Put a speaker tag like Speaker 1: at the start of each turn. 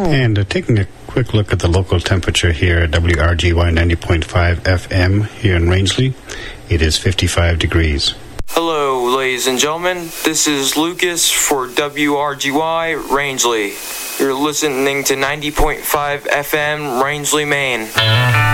Speaker 1: And taking a quick look at the local temperature here at WRGY 90.5 FM here in Rangeley, it is 55 degrees.
Speaker 2: Hello, ladies and gentlemen. This is Lucas for WRGY Rangeley. You're listening to 90.5 FM Rangeley, Maine.